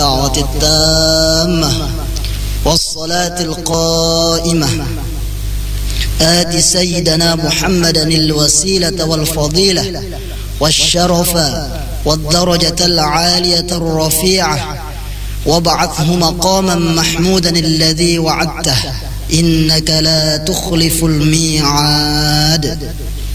الدعوة التامة والصلاة القائمة آت سيدنا محمدا الوسيلة والفضيلة والشرف والدرجة العالية الرفيعة وابعثه مقاما محمودا الذي وعدته إنك لا تخلف الميعاد.